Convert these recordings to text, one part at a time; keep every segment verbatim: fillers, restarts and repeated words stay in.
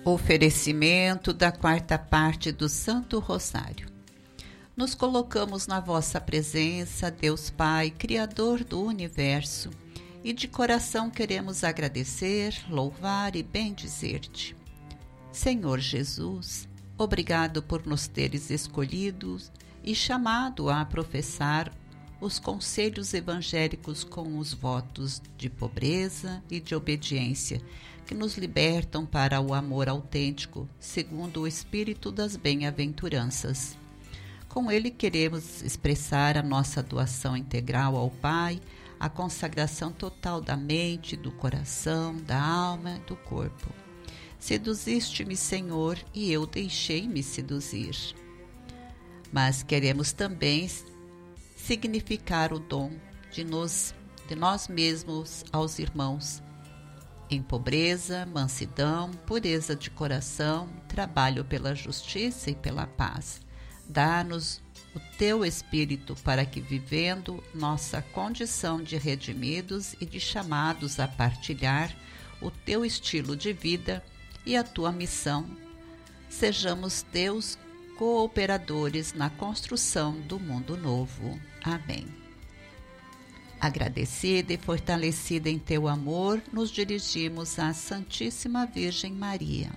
Oferecimento da quarta parte do Santo Rosário. Nos colocamos na vossa presença, Deus Pai, Criador do Universo, e de coração queremos agradecer, louvar e bendizer-te. Senhor Jesus, obrigado por nos teres escolhido e chamado a professar os conselhos evangélicos com os votos de pobreza e de obediência, que nos libertam para o amor autêntico, segundo o Espírito das Bem-aventuranças. Com ele queremos expressar a nossa doação integral ao Pai, a consagração total da mente, do coração, da alma e do corpo. Seduziste-me, Senhor, e eu deixei-me seduzir. Mas queremos também significar o dom de, nos, de nós mesmos aos irmãos, em pobreza, mansidão, pureza de coração, trabalho pela justiça e pela paz. Dá-nos o teu Espírito para que, vivendo nossa condição de redimidos e de chamados a partilhar o teu estilo de vida e a tua missão, sejamos teus cooperadores na construção do mundo novo. Amém. Agradecida e fortalecida em teu amor, nos dirigimos à Santíssima Virgem Maria.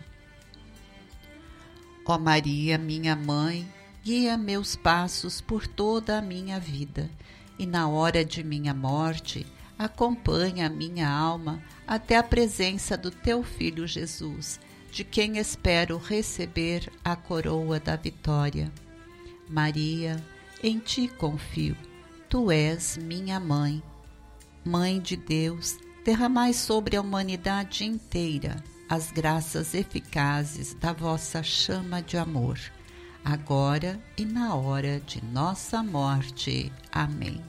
Ó Maria, minha mãe, guia meus passos por toda a minha vida, e na hora de minha morte, acompanha a minha alma até a presença do teu Filho Jesus, de quem espero receber a coroa da vitória. Maria, em ti confio. Tu és minha mãe, Mãe de Deus, derramai sobre a humanidade inteira as graças eficazes da vossa chama de amor, agora e na hora de nossa morte. Amém.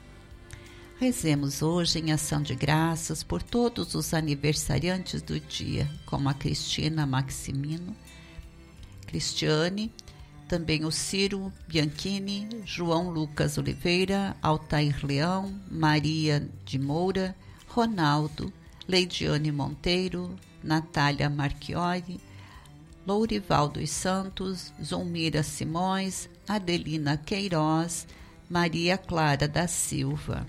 Rezemos hoje em ação de graças por todos os aniversariantes do dia, como a Cristina Maximino, Cristiane, também o Ciro Bianchini, João Lucas Oliveira, Altair Leão, Maria de Moura, Ronaldo, Leidiane Monteiro, Natália Marchiori, Lourival dos Santos, Zulmira Simões, Adelina Queiroz, Maria Clara da Silva.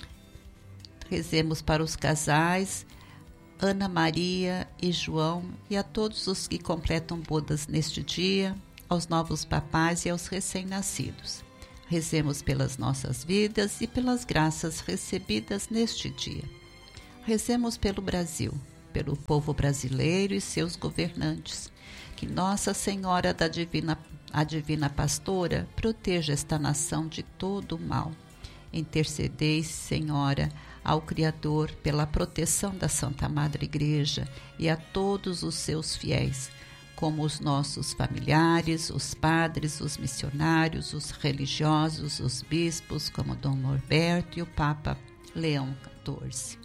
Rezemos para os casais Ana Maria e João e a todos os que completam bodas neste dia, aos novos papais e aos recém-nascidos. Rezemos pelas nossas vidas e pelas graças recebidas neste dia. Rezemos pelo Brasil, pelo povo brasileiro e seus governantes. Que Nossa Senhora da Divina, a Divina Pastora, proteja esta nação de todo o mal. Intercedei, Senhora, ao Criador pela proteção da Santa Madre Igreja e a todos os seus fiéis, como os nossos familiares, os padres, os missionários, os religiosos, os bispos, como Dom Norberto e o Papa Leão quatorze.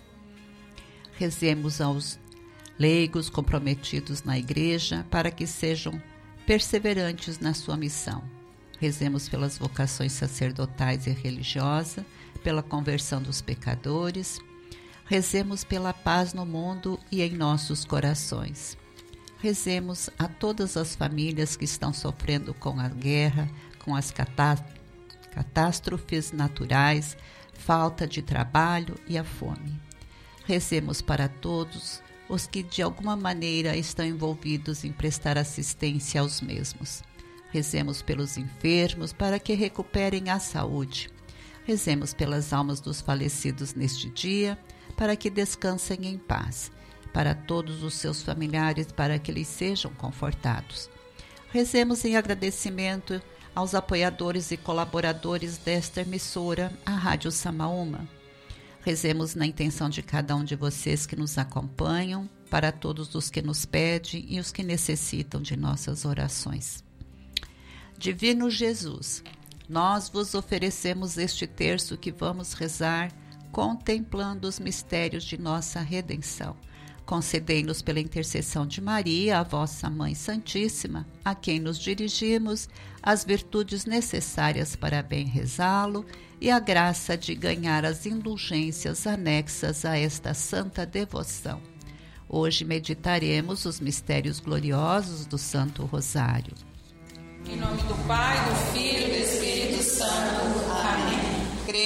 Rezemos aos leigos comprometidos na Igreja para que sejam perseverantes na sua missão. Rezemos pelas vocações sacerdotais e religiosas, pela conversão dos pecadores. Rezemos pela paz no mundo e em nossos corações. Rezemos a todas as famílias que estão sofrendo com a guerra, com as catá- catástrofes naturais, falta de trabalho e a fome. Rezemos para todos os que de alguma maneira estão envolvidos em prestar assistência aos mesmos. Rezemos pelos enfermos para que recuperem a saúde. Rezemos pelas almas dos falecidos neste dia, para que descansem em paz. Para todos os seus familiares, para que eles sejam confortados. Rezemos em agradecimento aos apoiadores e colaboradores desta emissora, a Rádio Samaúma. Rezemos na intenção de cada um de vocês que nos acompanham, para todos os que nos pedem e os que necessitam de nossas orações. Divino Jesus, nós vos oferecemos este terço que vamos rezar, contemplando os mistérios de nossa redenção. Concedei-nos pela intercessão de Maria, a vossa Mãe Santíssima, a quem nos dirigimos, as virtudes necessárias para bem rezá-lo e a graça de ganhar as indulgências anexas a esta santa devoção. Hoje meditaremos os mistérios gloriosos do Santo Rosário. Em nome do Pai, do Filho e do Espírito